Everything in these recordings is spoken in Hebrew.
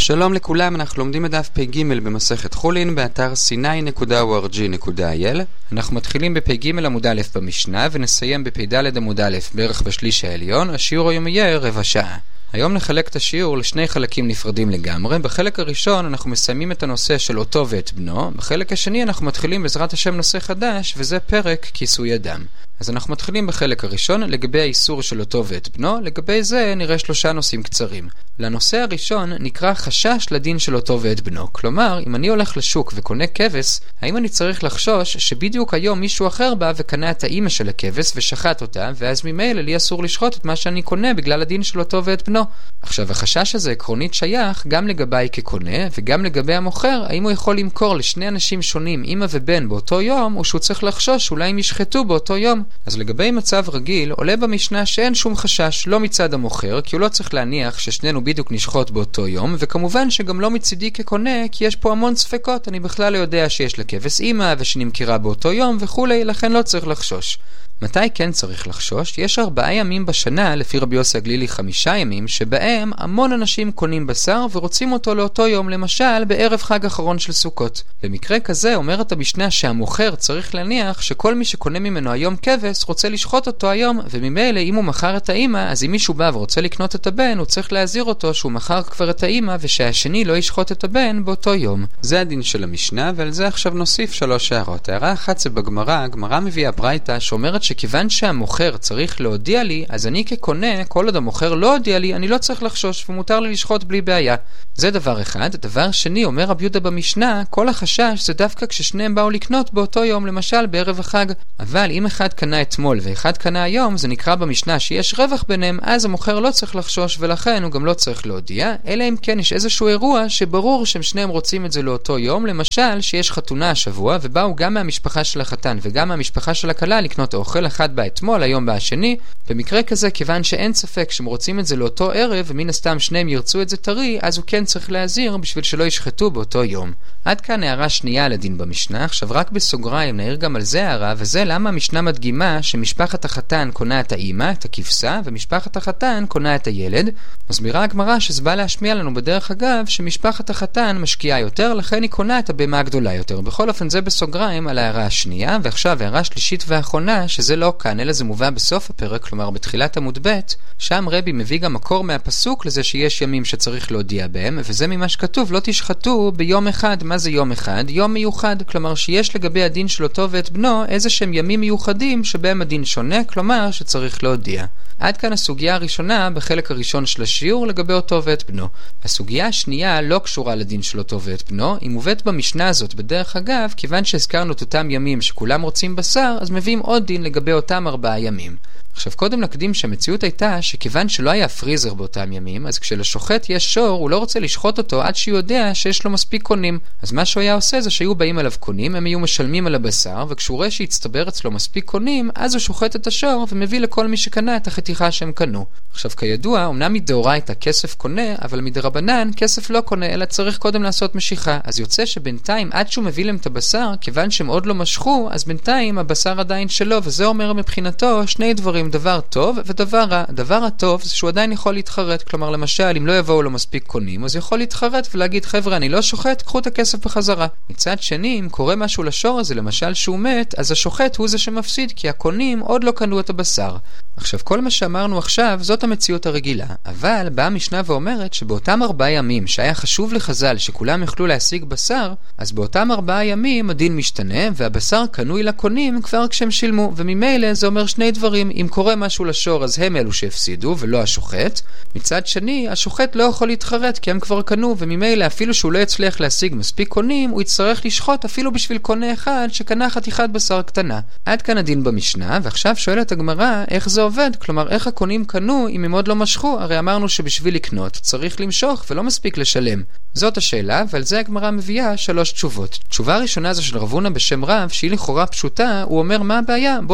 שלום לכולם, אנחנו לומדים בדף פ"ג במסכת חולין באתר sinai.org.il. אנחנו מתחילים בפ"ג עמוד א' במשנה ונסיים בפ"ד עמוד א' בערך בשליש העליון. השיעור היום יהיה רבע שעה. היום נחלק את השיעור לשני חלקים נפרדים לגמרי. בחלק הראשון אנחנו מסיימים את הנושא של אותו ואת בנו. בחלק השני אנחנו מתחילים בעזרת השם נושא חדש, וזה פרק כיסוי אדם. אז אנחנו מתחילים בחלק הראשון לגבי האיסור של אותו ואת בנו. לגבי זה נראה 3 נושאים קצרים. לנושא הראשון נקרא חשש לדין של אותו ואת בנו. כלומר, אם אני הולך לשוק וקונה כבש, האם אני צריך לחשוש שבדיוק היום מישהו אחר בא וקנה את האמא של הכבש ושחט אותה, ואז ממילא לי אסור לשחוט את מה שאני קונה בגלל הדין של אותו ואת בנו. עכשיו, החשש הזה עקרונית שייך גם לגבי כקונה וגם לגבי המוכר, האם הוא יכול למכור לשני אנשים שונים, אמא ובן, באותו יום, או שהוא צריך לחשוש אולי הם ישחטו באותו יום. אז לגבי מצב רגיל, עולה במשנה שאין שום חשש, לא מצד המוכר, כי הוא לא צריך להניח ששנינו בדיוק נשחוט באותו יום, וכמובן שגם לא מצידי כקונה, כי יש פה המון ספקות, אני בכלל לא יודע שיש לכבש אמא ושנמכרה באותו יום וכולי, לכן לא צריך לחשוש. מתי כן צריך לחשוש? יש 4 ימים בשנה, לפי רבי יוסי הגלילי 5 ימים, שבהם המון אנשים קונים בשר ורוצים אותו לאותו יום, למשל בערב חג אחרון של סוכות. במקרה כזה אומרת המשנה שהמוכר צריך להניח שכל מי שקונה ממנו היום כבש רוצה לשחוט אותו היום, וממילא אם הוא מכר את האמא, אז אם מישהו בא ורוצה לקנות את הבן, הוא צריך להזהיר אותו שהוא מכר כבר את האמא ושהשני לא ישחוט את הבן באותו יום. זה הדין של המשנה, ועל זה עכשיו נוסיף 3 הערות. הערה אחת זה בגמרא. הגמרא מביאה ברייתא שאומרת שכיוון שהמוכר צריך להודיע לי, אז אני כקונה, כל עוד המוכר לא הודיע לי, אני לא צריך לחשוש ומותר לי לשחוט בלי בעיה. זה דבר אחד. דבר שני, אומר רבי יהודה במשנה, כל החשש זה דווקא כששניהם באו לקנות באותו יום, למשל בערב החג. אבל אם אחד קנה אתמול ואחד קנה היום, זה נקרא במשנה שיש רווח ביניהם, אז המוכר לא צריך לחשוש ולכן הוא גם לא צריך להודיע, אלא אם כן יש איזשהו אירוע שברור שהם שניהם רוצים את זה לאותו יום, למשל שיש חתונה השבוע ובאו גם מהמשפחה של החתן וגם מהמשפחה של הכלה לקנות אוכל, אחד בא אתמול, היום בא השני. במקרה כזה, כיוון שאין ספק שהם רוצים את זה לאותו ערב ומן הסתם שניהם ירצו את זה טרי, אז הוא כן צריך להזהיר בשביל שלא ישחטו באותו יום. עד כאן הערה שנייה לדין במשנה. עכשיו רק בסוגריים נעיר גם על זה הערה, וזה למה המשנה מדגימה שמשפחת החתן קונה את האמא, את הכבשה, ומשפחת החתן קונה את הילד. מסבירה הגמרא שזה בא להשמיע לנו בדרך אגב שמשפחת החתן משקיעה יותר, לכן היא קונה את הבהמה הגדולה יותר. בכל אופן זה בסוגריים על הערה השנייה. ועכשיו הערה שלישית ואחרונה, שזה לא כאן אלא זה מובא בסוף הפרק, כלומר בתחילת עמוד ב', שם רבי מביא גם מקור מהפסוק לזה שיש ימים שצריך להודיע בהם, וזה ממה שכתוב לא תשחטו ביום אחד. מה זה יום אחד? יום מיוחד, כלומר שיש לגבי הדין של אותו ואת בנו איזה שהם ימים מיוחדים שבהם הדין שונה, כלומר שצריך להודיע. עד כאן הסוגיה הראשונה בחלק הראשון של השיעור לגבי אותו ואת בנו. הסוגיה השנייה לא קשורה לדין של אותו ואת בנו, היא מובאת במשנה הזאת בדרך אגב, כיוון שהזכרנו את אותם ימים שכולם רוצים בשר, אז מביאים עוד דין לגבי אותם 4 ימים. עכשיו קודם נקדים שהמציאות הייתה שכיוון שלא היה פריזר באותם ימים, אז כשלשוחט יש שור, הוא לא רוצה לשחוט אותו עד שהוא יודע שיש לו מספיק קונים. אז מה שהוא היה עושה זה שהיו באים עליו קונים, הם היו משלמים על הבשר, וכשהוא רואה שהצטבר אצלו מספיק קונים, אז הוא שוחט את השור ומביא לכל מי שקנה את החתיכה שהם קנו. עכשיו כידוע, אמנם מדאורייתא כסף קונה, אבל מדרבנן כסף לא קונה, אלא צריך קודם לעשות משיכה. אז יוצא שבינתיים עד שהוא מביא להם את הבשר, כיוון שהם עוד לא משכו, אז בינתיים הבשר עדיין שלו, וזה אומר מבחינתו 2 דברים, דבר טוב ודבר רע. הדבר הטוב זה שהוא עדיין יכול להתחרט, כלומר למשל אם לא יבואו לו מספיק קונים, אז יכול להתחרט ולהגיד חבר'ה אני לא שוחט, קחו את הכסף בחזרה. מצד שני, אם קורה משהו לשור הזה, למשל שהוא מת, אז השוחט הוא זה שמפסיד, כי הקונים עוד לא קנו את הבשר. עכשיו כל מה שאמרנו עכשיו זאת המציאות הרגילה, אבל באה המשנה ואומרת שבאותם 4 ימים שהיה חשוב לחז"ל שכולם יוכלו להשיג בשר, אז באותם 4 ימים הדין משתנה והבשר קנוי לקונים כבר כשהם שילמו, וממילא זה אומר 2 דברים. אם קורה משהו לשור אז הם אלו שהפסידו ולא השוחט. מצד שני, השוחט לא יכול להתחרט כי הם כבר קנו, וממילא אפילו שהוא לא יצליח להשיג מספיק קונים, הוא יצטרך לשחוט אפילו בשביל קונה אחד שקנה חתיכת בשר קטנה. עד כאן הדין במשנה, ועכשיו שואלת הגמרא איך זה עובד, כלומר איך הקונים קנו אם הם עוד לא משכו? הרי אמרנו שבשביל לקנות צריך למשוך ולא מספיק לשלם. זאת השאלה, ועל זה הגמרא מביאה 3 תשובות. תשובה ראשונה זה של רב הונא בשם רב, שהיא לכאורה פשוטה. הוא אומר מה הבעיה? בוא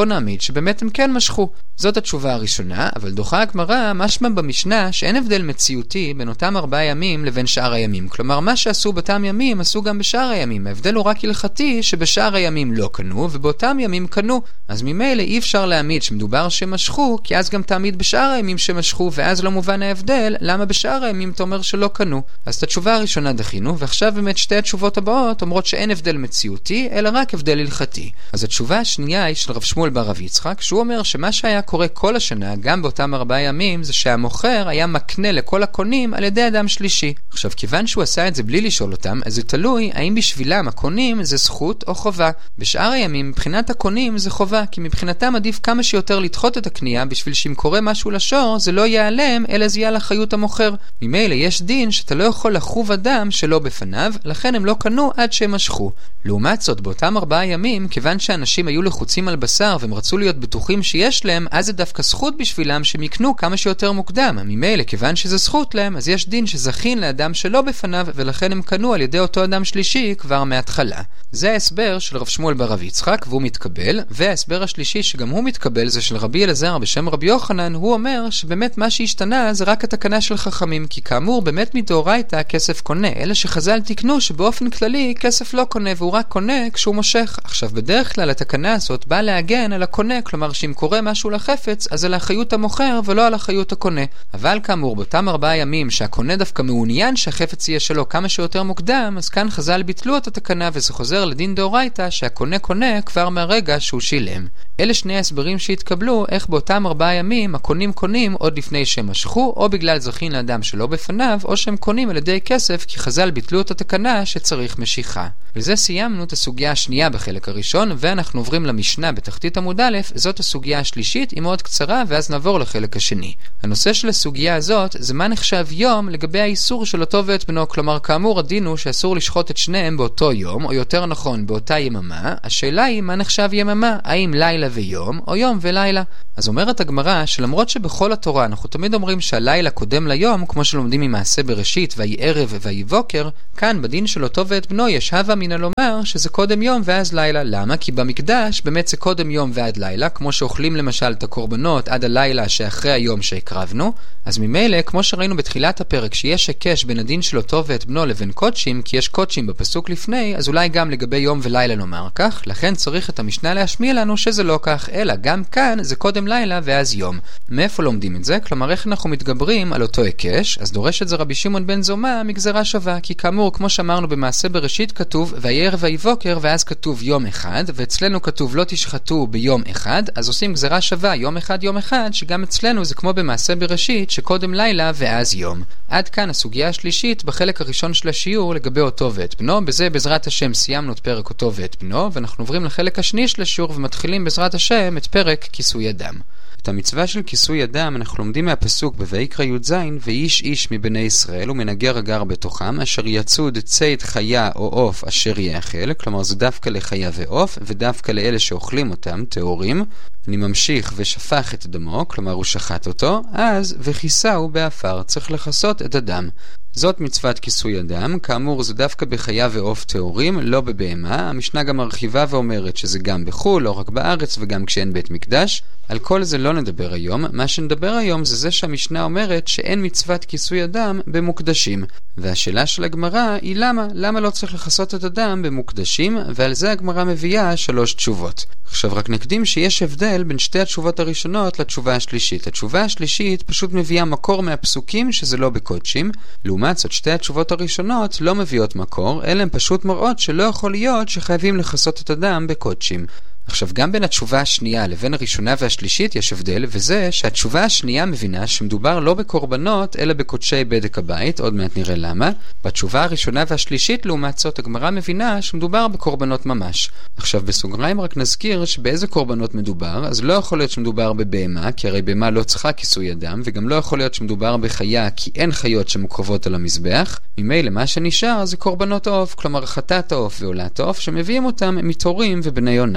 נעמיד שבאמת הם כן משכו. זאת התשובה הראשונה, אבל דוחה הגמרא משמע במשנה שאין הבדל מציאותי בין אותם 4 ימים לבין שאר הימים. כלומר, מה שעשו באותם ימים עשו גם בשאר הימים. ההבדל הוא רק הלכתי שבשאר הימים לא קנו ובאותם ימים קנו. אז ממילא אי אפשר להעמיד שמדובר שמשכו, כי אז גם תעמיד בשאר הימים שמשכו, ואז לא מובן ההבדל למה בשאר הימים אתה אומר שלא קנו. אז את התשובה הראשונה דחינו, ועכשיו באמת שתי התשובות הבאות אומרות שאין הבדל מציאותי, אלא רק הבדל הלכתי. אז התשובה השנייה היא של רב שמואל בר רב יצחק, שהוא אומר שמה שהיה קורה כל השנה, גם באותם 4 ימים, זה שהמוכר היה מקנה לכל הקונים על ידי אדם שלישי. עכשיו, כיוון שהוא עשה את זה בלי לשאול אותם, אז זה תלוי האם בשבילם הקונים זה זכות או חובה. בשאר הימים, מבחינת הקונים זה חובה, כי מבחינתם עדיף כמה שיותר לדחות את הקנייה, בשביל שאם קורה משהו לשור, זה לא ייעלם, אלא זה יהיה על אחריות המוכר. ממילא יש דין שאתה לא יכול לחוב אדם שלא בפניו, לכן הם לא קנו עד שהם משכו. לעומת זאת, באותם 4 ימים, כיוון שאנשים היו לחוצים על בשר והם רצו להיות בטוחים שיש להם, אז זה דווקא זכות בשבילם שהם יקנו כמה שיותר מוקדם. ממילא, כיוון שזה זכות להם, אז יש דין שזכין לאדם שלא בפניו, ולכן הם קנו על ידי אותו אדם שלישי כבר מההתחלה. זה ההסבר של רב שמואל בר רב יצחק, והוא מתקבל, וההסבר השלישי שגם הוא מתקבל זה של רבי אלעזר בשם רבי יוחנן. הוא אומר שבאמת מה שהשתנה זה רק התקנה של חכמים, כי כאמור באמת מדאורייתא כסף קונה, אלא שחז"ל תיקנו שבאופן כללי כסף לא קונה, והוא רק קונה כשהוא מושך. עכשיו בדרך כלל התקנה הזאת באה להגן על הקונה, כלומר שאם קורה משהו לחפץ אז על אחריות המוכר ולא על אחריות הקונה. אבל כאמור באותם 4 ימים שהקונה דווקא מעוניין שהחפץ יהיה שלו כמה שיותר מוקדם, אז כאן חז"ל ביטלו את התקנה, וזה חוזר לדין דאורייתא שהקונה קונה כבר מהרגע שהוא שילם. אלה שני ההסברים שהתקבלו איך באותם 4 ימים הקונים קונים עוד לפני שהם משכו, או בגלל זכין לאדם שלא בפניו, או שהם קונים על ידי כסף כי חז"ל ביטלו את התקנה שצריך משיכה. וזה סיימנו את הסוגיה השנייה בחלק הראשון, ואנחנו עוברים למשנה בתחתית עמוד א'. זאת הסוגיה השלישית, היא מאוד קצרה, ואז נעבור לחלק השני. הנושא של הסוגיה הזאת זה מה נחשב יום לגבי האיסור של אותו ואת בנו. כלומר, כאמור הדין הוא שאסור לשחוט את שניהם באותו יום, או יותר נכון באותה יממה. השאלה היא מה נחשב יממה, האם לילה ויום או יום ולילה. אז אומרת הגמרא שלמרות שבכל התורה אנחנו תמיד אומרים שהלילה קודם ליום, כמו שלומדים ממעשה בראשית ויהי ערב ויהי בוקר, כאן בדין של אותו ואת בנו יש הווה מן לומר שזה קודם יום ואז לילה. למה? כי במקדש באמת זה קודם יום ועד לילה, כמו שאוכלים למשל את הקורבנות עד הלילה שאחרי היום שהקרבנו. אז ממילא, כמו שראינו בתחילת הפרק, שיש הקש בין הדין של אותו ואת בנו לבין קודשים, כי יש קודשים בפסוק לפני, אז אולי גם לגבי יום ולילה נאמר כך. לכן צריך את המשנה להשמיע לנו שזה לא כך, אלא גם כאן זה קודם לילה ואז יום. מאיפה לומדים את זה? כלומר, איך אנחנו מתגברים על אותו הקש? אז דורש את זה רבי שמעון בן זומא מגזרה שווה, כי כאמור, כמו שאמרנו במעשה בראשית כתוב ויהי ערב ויהי בוקר, ואז כתוב יום אחד, ואצלנו כתוב לא תשחטו ביום אחד, אז עושים גזרה שווה יום אחד, שגם אצלנו זה כמו במעשה בראשית שקודם לילה ואז יום. עד כאן הסוגיה השלישית בחלק הראשון של השיעור לגבי אותו ואת בנו. בזה בעזרת השם סיימנו את פרק אותו ואת בנו, ואנחנו עוברים לחלק השני של השיעור ומתחילים בעזרת השם את פרק כיסוי אדם. את המצווה של כיסוי אדם אנחנו לומדים מהפסוק בויקרא י"ז, ואיש איש מבני ישראל ומנגר הגר בתוכם, אשר יצוד ציד חיה או עוף אשר יאכל. כלומר זה דווקא לחיה ועוף, ודווקא לאלה שאוכלים אותם, טהורים. אני ממשיך ושפך את דמו, כלומר הוא שחט אותו, אז וכיסהו באפר, צריך לכסות את הדם. זאת מצוות כיסוי אדם. כאמור זה דווקא בחיה ועוף טהורים, לא בבהמה. המשנה גם מרחיבה ואומרת שזה גם בחול, לא רק בארץ, וגם כשאין בית מקדש. על כל זה לא נדבר היום. מה שנדבר היום זה שהמשנה אומרת שאין מצוות כיסוי אדם במוקדשים. והשאלה של הגמרא היא למה לא צריך לכסות את הדם במוקדשים, ועל זה הגמרא מביאה 3 תשובות. עכשיו רק נקדים שיש הבדל בין שתי התשובות הראשונות לתשובה השלישית. התשובה השלישית פשוט מביאה מקור מהפסוקים שזה לא בקודשים. לעומת זאת שתי התשובות הראשונות לא מביאות מקור, אלא הן פשוט מראות שלא יכול להיות שחייבים לכסות את הדם בקודשים. עכשיו גם בין התשובה השנייה לבין הראשונה והשלישית יש הבדל, וזה שהתשובה השנייה מבינה שמדובר לא בקורבנות אלא בקודשי בדק הבית, עוד מעט נראה למה. בתשובה הראשונה והשלישית לעומת זאת הגמרא מבינה שמדובר בקורבנות ממש. עכשיו בסוגריים רק נזכיר שבאיזה קורבנות מדובר. אז לא יכול להיות שמדובר בבהמה, כי הרי בהמה לא צריכה כיסוי אדם, וגם לא יכול להיות שמדובר בחיה, כי אין חיות שמוקרבות על המזבח. ממילא מה שנשאר זה קורבנות העוף, כלומר חטאת העוף ועולת העוף, שמביאים אותם מתורים ובני עונה.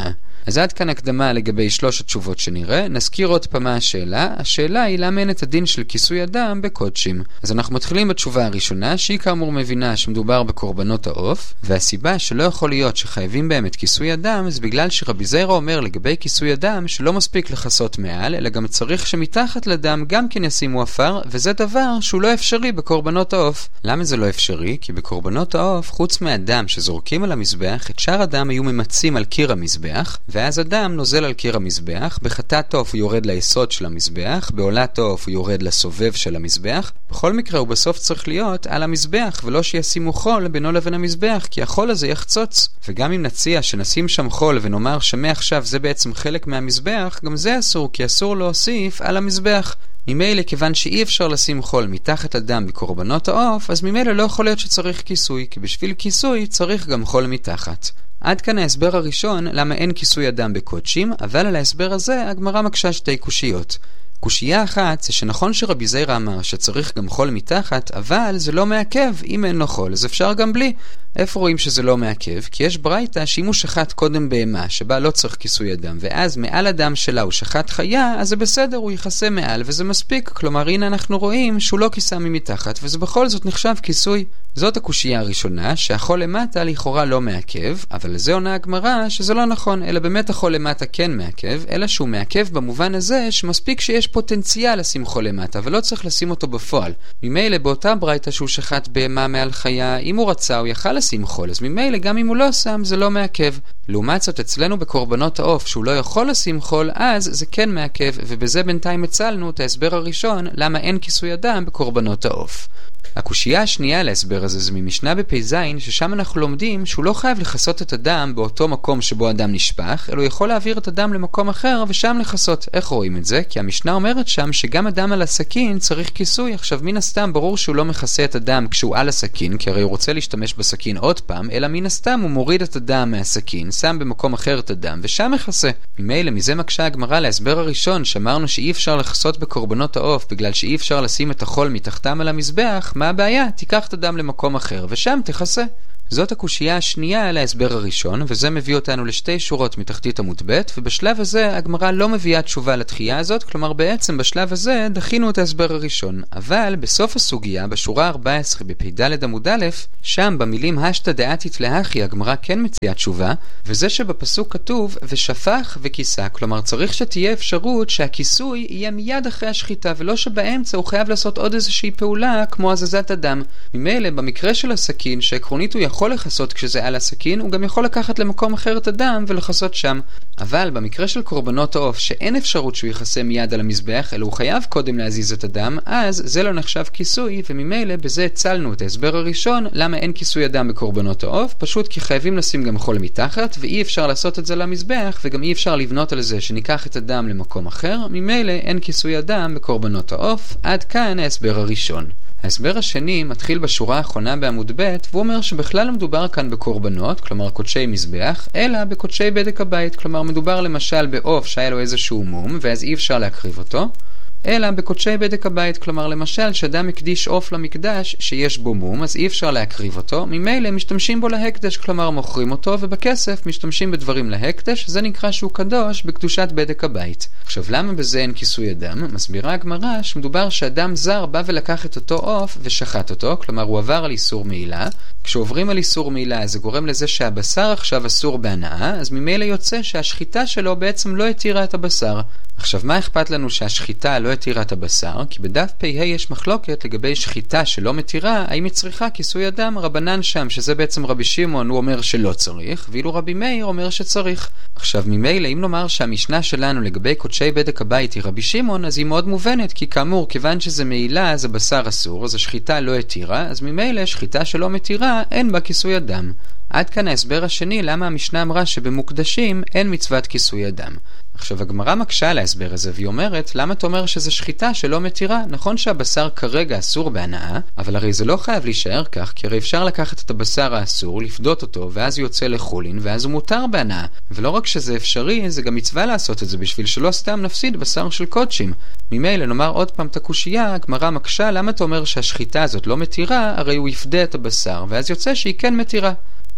אז עד כאן הקדמה לגבי 3 התשובות שנראה. נזכיר עוד פעם מה השאלה. השאלה היא למה אין את הדין של כיסוי אדם בקודשים. אז אנחנו מתחילים בתשובה הראשונה, שהיא כאמור מבינה שמדובר בקורבנות העוף, והסיבה שלא יכול להיות שחייבים בהם את כיסוי אדם, זה בגלל שרבי זיירא אומר לגבי כיסוי אדם שלא מספיק לחסות מעל, אלא גם צריך שמתחת לדם גם כן ישימו עפר, וזה דבר שהוא לא אפשרי בקורבנות העוף. למה זה לא אפשרי? כי בקורבנות העוף, חוץ מהדם שזורקים על המזבח, את שאר הדם היו ממצים על קיר המזבח, ואז הדם נוזל על קיר המזבח. בחטאת עוף הוא יורד ליסוד של המזבח, בעולת עוף הוא יורד לסובב של המזבח. בכל מקרה הוא בסוף צריך להיות על המזבח, ולא שישימו חול בינו לבין המזבח, כי החול הזה יחצוץ. וגם אם נציע שנשים שם חול ונאמר שמעכשיו זה בעצם חלק מהמזבח, גם זה אסור, כי אסור להוסיף על המזבח. ממילא כיוון שאי אפשר לשים חול מתחת לדם בקורבנות העוף, אז ממילא לא יכול להיות שצריך כיסוי, כי בשביל כיסוי צריך גם חול מתחת. עד כאן ההסבר הראשון למה אין כיסוי אדם בקודשים, אבל על ההסבר הזה הגמרא מקשה 2 קושיות. קושייה אחת זה שנכון שרבי זיירא אמר שצריך גם חול מתחת, אבל זה לא מעכב. אם אין לו חול אז אפשר גם בלי. איפה רואים שזה לא מעכב? כי יש ברייתא שאם הוא שחט קודם בהמה שבה לא צריך כיסוי אדם, ואז מעל הדם שלה הוא שחט חיה, אז זה בסדר, הוא יכסה מעל וזה מספיק. כלומר הנה אנחנו רואים שהוא לא כיסה ממתחת, וזה בכל זאת נחשב כיסוי. זאת הקושייה הראשונה, שהחול למטה לכאורה לא מעכב, אבל לזה עונה הגמרא שזה לא נכון, אלא באמת החול למטה כן מעכב, אלא שהוא מעכב במובן הזה שמספיק שיש פוטנציאל לשים חול למטה, ולא צריך לשים אותו בפועל. ממילא באותה ברייתא שהוא שחט בהמה מעל חיה, אם הוא רצה הוא יכל לשים חול, אז ממילא גם אם הוא לא שם זה לא מעכב. לעומת זאת אצלנו בקורבנות העוף שהוא לא יכול לשים חול, אז זה כן מעכב, ובזה בינתיים הצלנו את ההסבר הראשון למה אין כיסוי אדם בקורבנות העוף. הקושייה השנייה להסבר הזה זה ממשנה בפ"ז, ששם אנחנו לומדים שהוא לא חייב לחסות את הדם באותו מקום שבו הדם נשפך, אלא הוא יכול להעביר את הדם למקום אחר ושם לחסות. איך רואים את זה? כי המשנה אומרת שם שגם הדם על הסכין צריך כיסוי. עכשיו מן הסתם ברור שהוא לא מכסה את הדם כשהוא על הסכין, כי הרי הוא רוצה להשתמש בסכין עוד פעם, אלא מן הסתם הוא מוריד את הדם מהסכין, שם במקום אחר את הדם ושם מכסה. ממילא מזה מקשה הגמרא להסבר הראשון שאמרנו שאי אפשר לחסות בקורבנות העוף בגלל שאי אפשר לשים את החול מתחתם על המזבח. מה הבעיה? תיקח את הדם למקום אחר ושם תכסה. זאת הקושייה השנייה על ההסבר הראשון, וזה מביא אותנו ל2 שורות מתחתית עמוד ב', ובשלב הזה הגמרא לא מביאה תשובה לתחייה הזאת, כלומר בעצם בשלב הזה דחינו את ההסבר הראשון. אבל בסוף הסוגיה, בשורה 14 בפ"ד עמוד א', שם במילים השתא דעתית להכי הגמרא כן מציעה תשובה, וזה שבפסוק כתוב ושפך וכיסה, כלומר צריך שתהיה אפשרות שהכיסוי יהיה מיד אחרי השחיטה, ולא שבאמצע הוא חייב לעשות עוד איזושהי פעולה כמו הזזת הדם. ממילא במקרה של הסכין, שעקרונית הוא יכול לחסות כשזה על הסכין, הוא גם יכול לקחת למקום אחר את הדם ולחסות שם. אבל במקרה של קורבנות העוף שאין אפשרות שהוא יכסה מיד על המזבח, אלא הוא חייב קודם להזיז את הדם, אז זה לא נחשב כיסוי, וממילא בזה הצלנו את ההסבר הראשון למה אין כיסוי אדם בקורבנות העוף, פשוט כי חייבים לשים גם חול מתחת, ואי אפשר לעשות את זה למזבח, וגם אי אפשר לבנות על זה שניקח את הדם למקום אחר. ממילא אין כיסוי אדם בקורבנות העוף. עד כאן ההסבר הראשון. ההסבר השני מתחיל בשורה האחרונה בעמוד ב', והוא אומר שבכלל לא מדובר כאן בקורבנות, כלומר קודשי מזבח, אלא בקודשי בדק הבית. כלומר מדובר למשל בעוף שהיה לו איזשהו מום ואז אי אפשר להקריב אותו, אלא בקודשי בדק הבית, כלומר למשל שאדם הקדיש עוף למקדש שיש בו מום, אז אי אפשר להקריב אותו, ממילא משתמשים בו להקדש, כלומר מוכרים אותו, ובכסף משתמשים בדברים להקדש, זה נקרא שהוא קדוש בקדושת בדק הבית. עכשיו למה בזה אין כיסוי אדם? מסבירה הגמרא שמדובר שאדם זר בא ולקח את אותו עוף ושחט אותו, כלומר הוא עבר על איסור מעילה. כשעוברים על איסור מעילה זה גורם לזה שהבשר עכשיו אסור בהנאה, אז ממילא יוצא שהשחיטה שלו בעצם לא התירה את הבשר. עכשיו מה אכפת לנו שהשחיטה לא התירה את הבשר? כי בדף פ"ה יש מחלוקת לגבי שחיטה שלא מתירה, האם היא צריכה כיסוי אדם. רבנן שם, שזה בעצם רבי שמעון, הוא אומר שלא צריך, ואילו רבי מאיר אומר שצריך. עכשיו ממילא אם נאמר שהמשנה שלנו לגבי קודשי בדק הבית היא רבי שמעון, אז היא מאוד מובנת, כי כאמור כיוון שזה מעילה אז הבשר אסור, אז השחיטה לא התירה, אז ממילא שחיטה שלא מתירה אין בה כיסוי אדם. עד כאן ההסבר השני למה המשנה אמרה שבמוקדשים אין מצוות כיסוי אדם. עכשיו הגמרא מקשה על ההסבר הזה והיא אומרת, למה אתה אומר שזה שחיטה שלא מתירה? נכון שהבשר כרגע אסור בהנאה, אבל הרי זה לא חייב להישאר כך, כי הרי אפשר לקחת את הבשר האסור, לפדות אותו, ואז יוצא לחולין, ואז הוא מותר בהנאה. ולא רק שזה אפשרי, זה גם מצווה לעשות את זה, בשביל שלא סתם נפסיד בשר של קודשים. ממילא נאמר עוד פעם את הקושייה, הגמרא מקשה, למה אתה אומר שהשחיטה הזאת לא מתירה? הרי הוא יפדה את הבשר, ואז יוצא שהיא כן מתירה.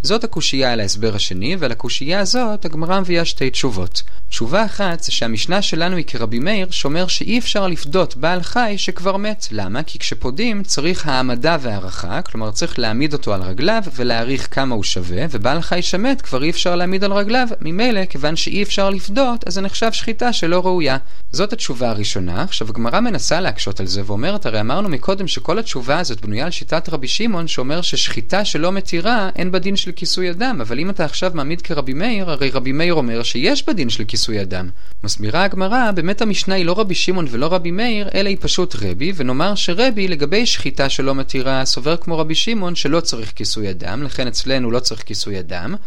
זאת הקושייה על ההסבר השני, ועל הקושייה הזאת הגמרא מביאה שתי תשובות. תשובה אחת זה שהמשנה שלנו היא כרבי מאיר שאומר שאי אפשר לפדות בעל חי שכבר מת. למה? כי כשפודים צריך העמדה והערכה, כלומר צריך להעמיד אותו על רגליו ולהעריך כמה הוא שווה, ובעל חי שמת כבר אי אפשר להעמיד על רגליו, ממילא כיוון שאי אפשר לפדות אז זה נחשב שחיטה שלא ראויה. זאת התשובה הראשונה. עכשיו הגמרא מנסה להקשות על זה ואומרת, הרי אמרנו מקודם שכל התשובה הזאת בנויה על שיטת רבי שמעון שאומר ששחיטה שלא מתירה אין בדין של כיסוי אדם, אבל אם אתה עכשיו מעמיד כרבי מאיר, הרי רבי מאיר אומר שיש בדין של כיסוי אדם. מסבירה הגמרא, באמת המשנה היא לא רבי שמעון ולא רבי מאיר, אלא היא פשוט רבי, ונאמר שרבי לגבי שחיטה שלא מתירה סובר כמו רבי שמעון שלא צריך כיסוי אדם, לכן אצלנו לא צריך כיסוי אדם.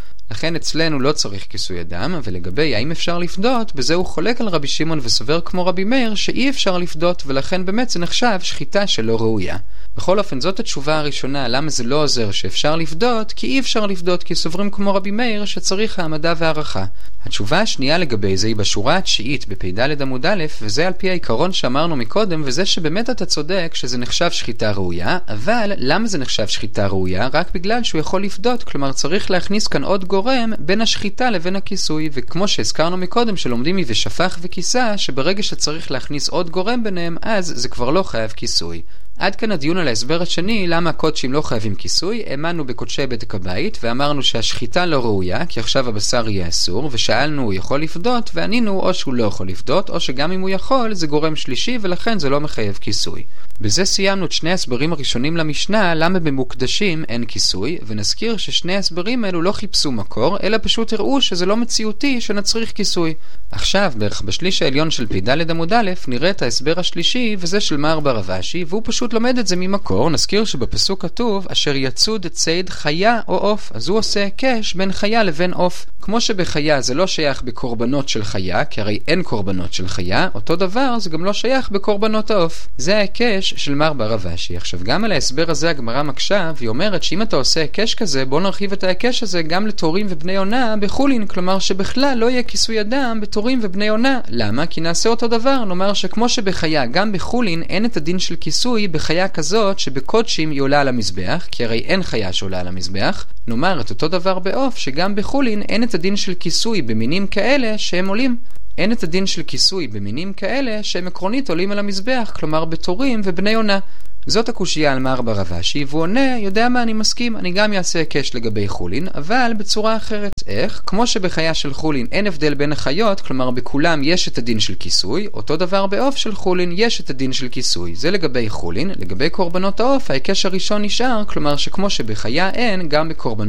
ולגבי האם אפשר לפדות, בזה הוא חולק על רבי שמעון וסובר כמו רבי מאיר שאי אפשר לפדות, ולכן באמת זה נחשב שחיטה שלא ראויה. בכל אופן זאת התשובה הראשונה, למה זה לא עוזר שאפשר לפדות, כי אי אפשר לפדות, כי סוברים כמו רבי מאיר שצריך העמדה והערכה. התשובה השנייה לגבי זה היא בשורה התשיעית בפ"ד עמוד א', וזה על פי העיקרון שאמרנו מקודם, וזה שבאמת אתה צודק שזה נחשב שחיטה ראויה, אבל למה זה נחשב שחיטה ראויה? רק בגלל שהוא יכול לפדות, כלומר צריך להכניס כאן עוד גורם בין השחיטה לבין הכיסוי, וכמו שהזכרנו מקודם שלומדים מבשפח וכיסה, שברגע שצריך להכניס עוד גורם ביניהם, אז זה כבר לא חייב כיסוי. עד כאן הדיון על ההסבר השני, למה הקודשים לא חייבים כיסוי. האמנו בקודשי בדק הבית, ואמרנו שהשחיטה לא ראויה, כי עכשיו הבשר יהיה אסור, ושאלנו הוא יכול לפדות, וענינו או שהוא לא יכול לפדות, או שגם אם הוא יכול, זה גורם שלישי, ולכן זה לא מחייב כיסוי. בזה סיימנו את שני הסברים הראשונים למשנה, למה במוקדשים אין כיסוי, ונזכיר ששני הסברים האלו לא חיפשו מקור, אלא פשוט הראו שזה לא מציאותי שנצריך כיסוי. עכשיו, בערך בשליש העליון של פ"ד עמוד א', נראה את ההסבר השלישי, וזה של מר בר רבשי, והוא פשוט לומד את זה ממקור. נזכיר שבפסוק כתוב, אשר יצוד ציד חיה או עוף, אז הוא עושה הקש בין חיה לבין עוף. כמו שבחיה זה לא שייך בקורבנות של חיה, כי הרי אין קורבנות של חיה, אותו דבר זה גם לא שייך בקורבנות העוף. זה ההקש של מר בר רבשי. עכשיו גם על ההסבר הזה הגמרא מקשה, והיא אומרת שאם אתה עושה הקש כזה, בוא נרחיב את ההקש הזה גם לתורים ובני עונה בחולין, כלומר שבכלל לא יהיה כיסוי אדם בתורים ובני עונה. למה? כי נעשה אותו דבר, נאמר שכמו שבחיה גם בחולין אין את הדין של כיסוי בחיה כזאת שבקודשים היא עולה על המזבח, כי הרי אין חיה שעולה על המזבח. נאמר את אותו דבר בעוף, שגם בחולין אין את הדין של כיסוי במינים כאלה שהם עולים. אין את הדין של כיסוי במינים כאלה שהם עקרונית עולים על המזבח, כלומר בתורים ובני עונה. זאת הקושייה על מר בר רבשי, והוא עונה, יודע מה, אני מסכים, אני גם יעשה הקש לגבי חולין, אבל בצורה אחרת. איך? כמו שבחיה של חולין אין הבדל בין החיות, כלומר בכולם יש את הדין של כיסוי, אותו דבר בעוף של חולין יש את הדין של כיסוי. זה לגבי חולין. לגבי קורבנות העוף, ההקש הראשון נשאר, כלומר שכמו שבחיה אין, גם בקורבנות